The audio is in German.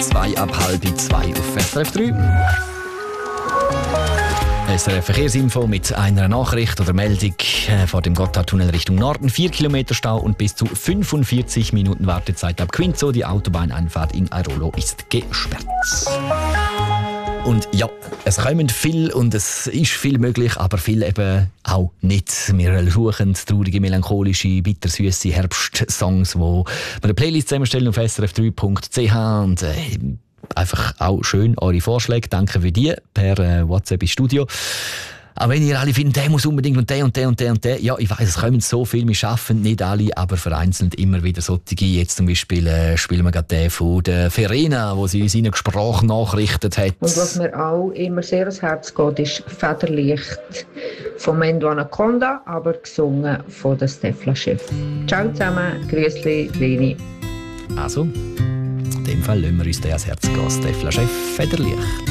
2 ab halb 2 auf SRF 3. SRF Verkehrsinfo mit einer Nachricht oder Meldung vor dem Gotthardtunnel Richtung Norden. 4 Kilometer Stau und bis zu 45 Minuten Wartezeit ab Quinzo. Die Autobahneinfahrt in Airolo ist gesperrt. Und ja, es kommen viel und es ist viel möglich, aber viel eben auch nicht. Wir suchen traurige, melancholische, bittersüße Herbstsongs, die wir eine Playlist zusammenstellen auf srf3.ch und einfach auch schön eure Vorschläge. Danke für die per WhatsApp ins Studio. Auch wenn ihr alle findet, der muss unbedingt und der und der und der und der. Ja, ich weiss, es kommen so viel, wir schaffen nicht alle, aber vereinzelt immer wieder solche. Jetzt zum Beispiel spielen wir gerade den von der Verena, wo sie uns in einer Sprachnachrichtet hat. Und was mir auch immer sehr ans Herz geht, ist «Federlicht» von Mendo Anaconda, aber gesungen von der Stefla Chef. Ciao zusammen, grüßli, Leni. Also, in dem Fall lassen wir uns den ans Herz gehen. Stefla Chef, Federlicht.